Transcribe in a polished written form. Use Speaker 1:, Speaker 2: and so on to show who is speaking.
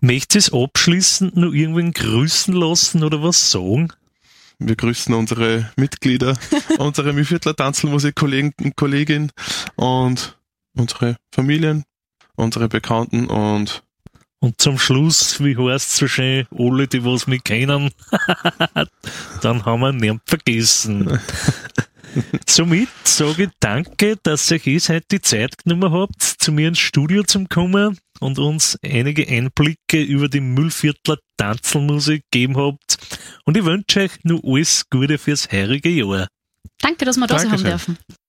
Speaker 1: Möchtest du es abschließend noch irgendwen grüßen lassen oder was sagen?
Speaker 2: Wir grüßen unsere Mitglieder, unsere Mühlviertler Tanzelmusik-Kollegen und Kolleginnen und unsere Familien, unsere Bekannten und
Speaker 1: zum Schluss, wie heißt es so schön, alle, die was mich kennen, dann haben wir niemand vergessen. Somit sage ich danke, dass ihr euch heute die Zeit genommen habt, zu mir ins Studio zu kommen und uns einige Einblicke über die Mühlviertler Tanzelmusik gegeben habt. Und ich wünsche euch noch alles Gute fürs heurige Jahr.
Speaker 3: Danke, dass wir da sein haben
Speaker 2: Dankeschön.
Speaker 3: dürfen.